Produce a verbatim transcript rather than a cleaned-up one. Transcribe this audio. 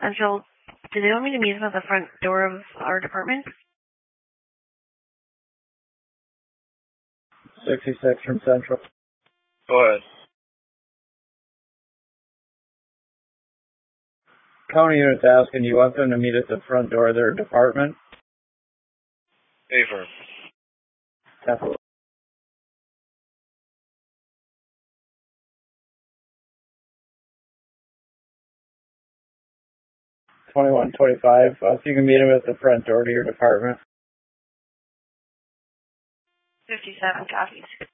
Central, do they want me to meet them at the front door of our department? sixty-six from Central. Go ahead. County unit's asking, you want them to meet at the front door of their department? Pay for it. Definitely. twenty-one twenty-five. Uh, if you can meet them at the front door to your department. fifty-seven copies.